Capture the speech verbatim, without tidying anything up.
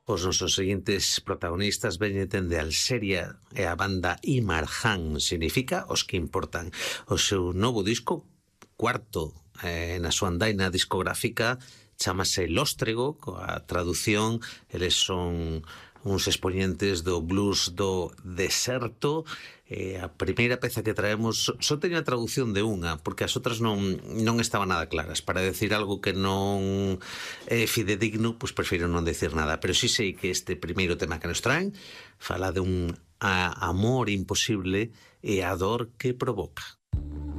Os nosos seguintes protagonistas veñen de Alxeria e a banda Imarjan, significa os que importan. O seu novo disco, cuarto eh, na súa andaina discográfica, chamase Lóstrego, coa traducción, eles son uns exponentes do blues do deserto. Eh, a primeira peza que traemos, só teño a traducción de unha, porque as outras non, non estaban nada claras. Para decir algo que non é fidedigno, pois prefiro non decir nada. Pero sí sei que este primeiro tema que nos traen fala de un a, amor imposible e a dor que provoca.